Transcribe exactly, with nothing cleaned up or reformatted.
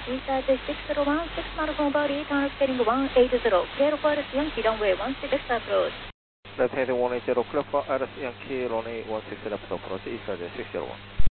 Inside the six zero one, six miles from body, turn heading one eight zero, clear for Yankee runway one six approach. Left heading one eight zero, clear for Yankee runway one six left approach, inside the six zero one.